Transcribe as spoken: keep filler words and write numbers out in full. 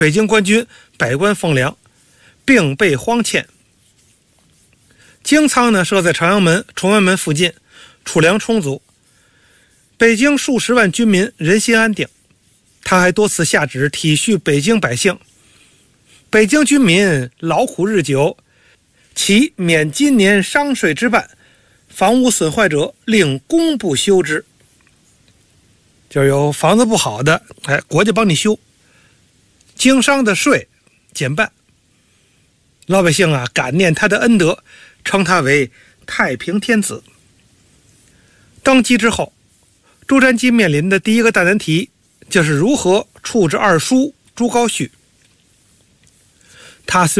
北京官军百官奉粮，并备荒迁。京仓呢设在朝阳门、崇文门附近，储粮充足，北京数十万军民人心安定。他还多次下旨体恤北京百姓，北京军民劳苦日久，其免今年商税之半，房屋损坏者令工部修之。就是有房子不好的，哎，国家帮你修，经商的税减半。老百姓啊，感念他的恩德，称他为太平天子。登基之后，朱瞻基面临的第一个大难题就是如何处置二叔朱高煦。他虽